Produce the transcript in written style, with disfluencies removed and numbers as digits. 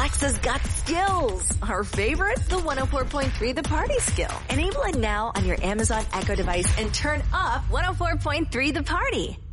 Alexa's got skills. Our favorite? The 104.3 The Party skill. Enable it now on your Amazon Echo device and turn up 104.3 The Party.